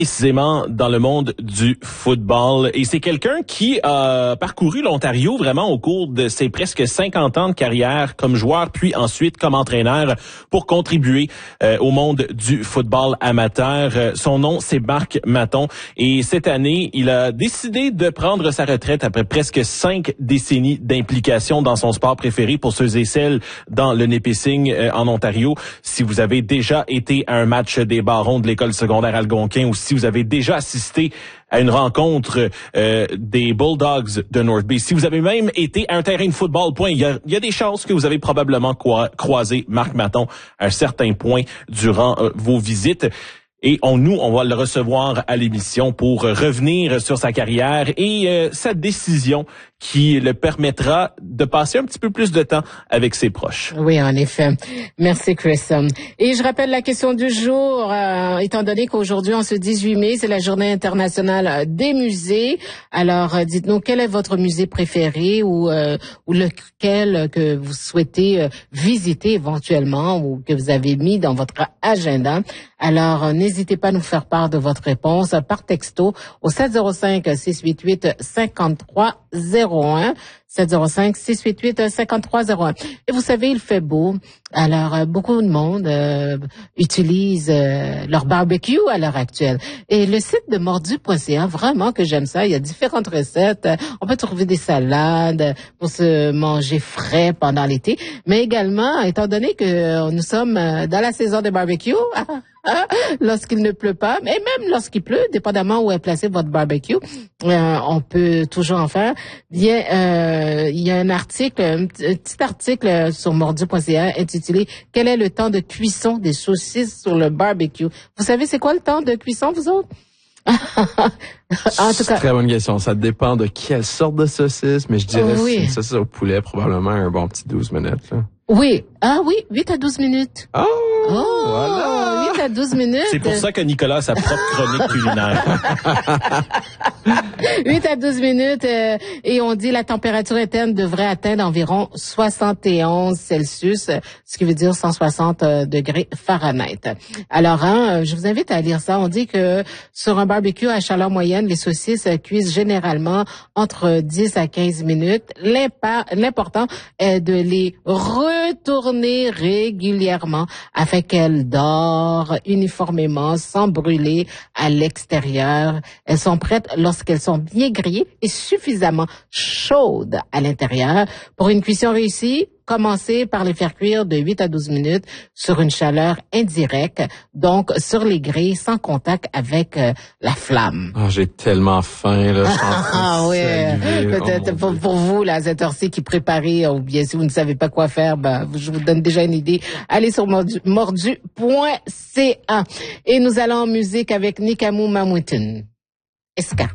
Précisément dans le monde du football. Et c'est quelqu'un qui a parcouru l'Ontario vraiment au cours de ses presque 50 ans de carrière comme joueur, puis ensuite comme entraîneur pour contribuer au monde du football amateur. Son nom, c'est Marc Mathon. Et cette année, il a décidé de prendre sa retraite après presque 5 décennies d'implication dans son sport préféré pour ceux et celles dans le Nipissing en Ontario. Si vous avez déjà été à un match des Barons de l'école secondaire Algonquin ou si vous avez déjà assisté à une rencontre des Bulldogs de North Bay, si vous avez même été à un terrain de football, il y a des chances que vous avez probablement croisé Marc Mathon à un certain point durant vos visites. Et on va le recevoir à l'émission pour revenir sur sa carrière et sa décision qui le permettra de passer un petit peu plus de temps avec ses proches. Oui, en effet. Merci, Chris. Et je rappelle la question du jour, étant donné qu'aujourd'hui, en ce 18 mai, c'est la Journée internationale des musées. Alors, dites-nous, quel est votre musée préféré ou lequel que vous souhaitez visiter éventuellement ou que vous avez mis dans votre agenda. Alors, n'hésitez pas à nous faire part de votre réponse par texto au 705-688-5301. 705-688-5301. Et vous savez, il fait beau. Alors, beaucoup de monde utilise leur barbecue à l'heure actuelle. Et le site de mordu.ca, vraiment que j'aime ça. Il y a différentes recettes. On peut trouver des salades pour se manger frais pendant l'été. Mais également, étant donné que nous sommes dans la saison des barbecues, lorsqu'il ne pleut pas, mais même lorsqu'il pleut, dépendamment où est placé votre barbecue, on peut toujours en faire. Bien, il y a un petit article sur mordu.ca intitulé « Quel est le temps de cuisson des saucisses sur le barbecue ?» Vous savez c'est quoi le temps de cuisson, vous autres? En tout cas, très bonne question. Ça dépend de quelle sorte de saucisse, mais je dirais oui. Une saucisse au poulet, probablement un bon petit 12 minutes. Là. Oui. Ah oui, 8 à 12 minutes. Oh voilà. 8 à 12 minutes. C'est pour ça que Nicolas a sa propre chronique culinaire. 8 à 12 minutes et on dit la température interne devrait atteindre environ 71 Celsius, ce qui veut dire 160 degrés Fahrenheit. Alors, je vous invite à lire ça. On dit que sur un barbecue à chaleur moyenne, les saucisses cuisent généralement entre 10 à 15 minutes. L'important est de les retourner régulièrement afin qu'elles dorent uniformément sans brûler à l'extérieur. Elles sont prêtes lorsqu'elles sont bien grillées et suffisamment chaudes à l'intérieur. Pour une cuisson réussie, commencez par les faire cuire de 8 à 12 minutes sur une chaleur indirecte, donc sur les grilles sans contact avec la flamme. Oh, j'ai tellement faim, là. Ah oui, peut-être pour vous, là, à cette heure-ci qui préparez, ou bien si vous ne savez pas quoi faire, je vous donne déjà une idée. Allez sur mordu.ca. Et nous allons en musique avec Nikamu Mamoutin. Eska.